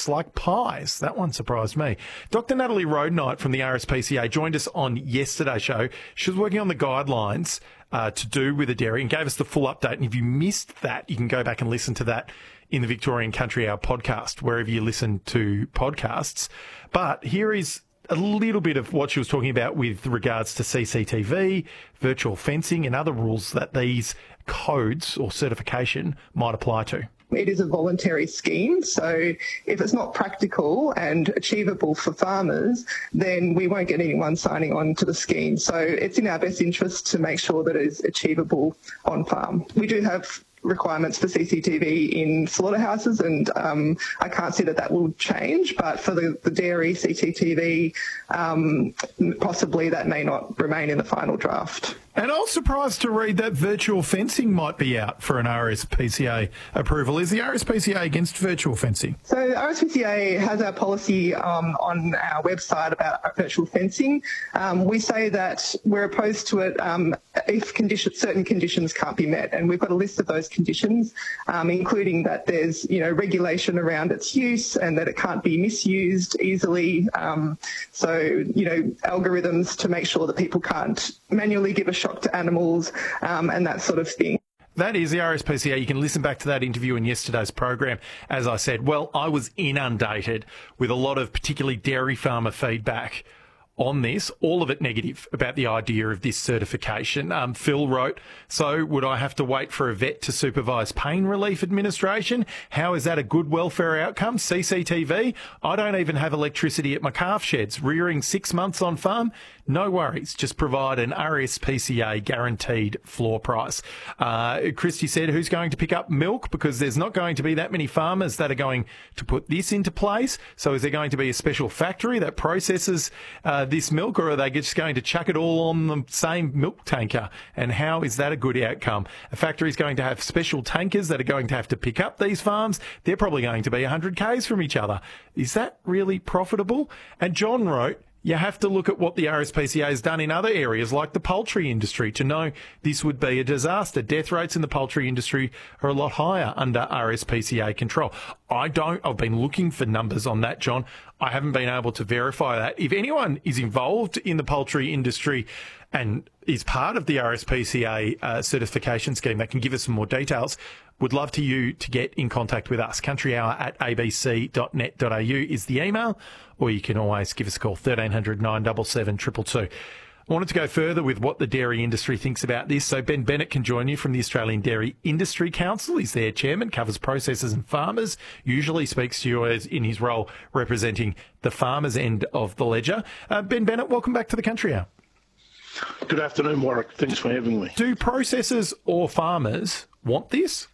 tastes like pies. That one surprised me. Dr. Natalie Roadnight from the RSPCA joined us on yesterday's show. She was working on the guidelines to do with the dairy and gave us the full update. And if you missed that, you can go back and listen to that in the Victorian Country Hour podcast, wherever you listen to podcasts. But here is a little bit of what she was talking about with regards to CCTV, virtual fencing and other rules that these codes or certification might apply to. It is a voluntary scheme, so if it's not practical and achievable for farmers, then we won't get anyone signing on to the scheme. So it's in our best interest to make sure that it is achievable on farm. We do have requirements for CCTV in slaughterhouses, and I can't see that will change, but for the dairy CCTV, possibly that may not remain in the final draft. And I was surprised to read that virtual fencing might be out for an RSPCA approval. Is the RSPCA against virtual fencing? So RSPCA has our policy on our website about virtual fencing. We say that we're opposed to it if certain conditions can't be met, and we've got a list of those conditions, including that there's regulation around its use and that it can't be misused easily. Algorithms to make sure that people can't manually give a shock to animals and that sort of thing. That is the RSPCA. You can listen back to that interview in yesterday's program. As I said, well, I was inundated with a lot of particularly dairy farmer feedback on this, all of it negative about the idea of this certification. Phil wrote, so would I have to wait for a vet to supervise pain relief administration? How is that a good welfare outcome? CCTV? I don't even have electricity at my calf sheds. Rearing 6 months on farm? No worries. Just provide an RSPCA guaranteed floor price. Christy said, who's going to pick up milk? Because there's not going to be that many farmers that are going to put this into place. So is there going to be a special factory that processes this milk, or are they just going to chuck it all on the same milk tanker? And how is that a good outcome? A factory is going to have special tankers that are going to have to pick up these farms. They're probably going to be 100 k's from each other. Is that really profitable? And John wrote, you have to look at what the RSPCA has done in other areas like the poultry industry to know this would be a disaster. Death rates in the poultry industry are a lot higher under RSPCA control. I've been looking for numbers on that, John. I haven't been able to verify that. If anyone is involved in the poultry industry and is part of the RSPCA certification scheme that can give us some more details, would love to get in contact with us. countryhour@abc.net.au is the email, or you can always give us a call, 1300 977 222. I wanted to go further with what the dairy industry thinks about this. So Ben Bennett can join you from the Australian Dairy Industry Council. He's their chairman, covers processors and farmers, usually speaks to you as in his role representing the farmers' end of the ledger. Ben Bennett, welcome back to the Country Hour. Good afternoon, Warwick. Thanks for having me. Do processors or farmers want this?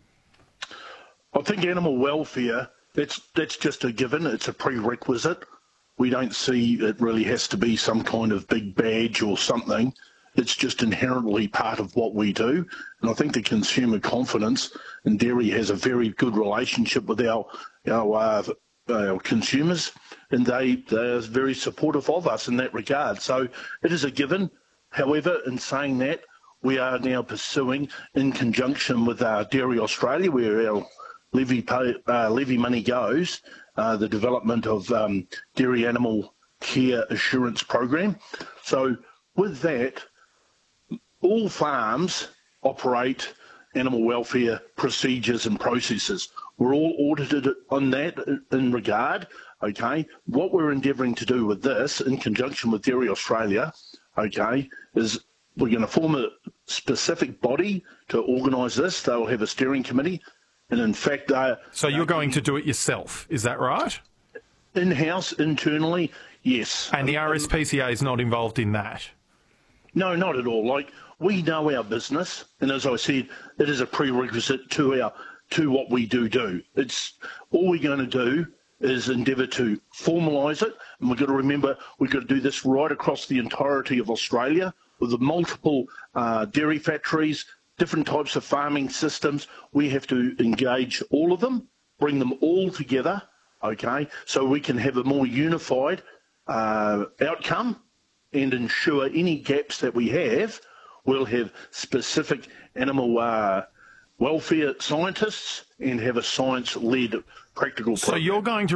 I think animal welfare, that's just a given. It's a prerequisite. We don't see it really has to be some kind of big badge or something. It's just inherently part of what we do. And I think the consumer confidence in dairy has a very good relationship with our consumers, and they are very supportive of us in that regard. So it is a given. However, in saying that, we are now pursuing, in conjunction with Dairy Australia, where our levy money goes, the development of Dairy Animal Care Assurance Program. So with that, all farms operate animal welfare procedures and processes. We're all audited on that in regard, okay? What we're endeavouring to do with this, in conjunction with Dairy Australia, okay, is we're going to form a specific body to organise this. They'll have a steering committee. And in fact, so you're going to do it yourself, is that right? In-house, internally, yes. And the RSPCA is not involved in that? No, not at all. Like, we know our business, and as I said, it is a prerequisite to what we do. It's all we're going to do is endeavour to formalise it, and we've got to remember we've got to do this right across the entirety of Australia with the multiple dairy factories, different types of farming systems. We have to engage all of them, bring them all together, okay, so we can have a more unified outcome and ensure any gaps that we have, we'll have specific animal welfare scientists and have a science-led practical program. So you're going to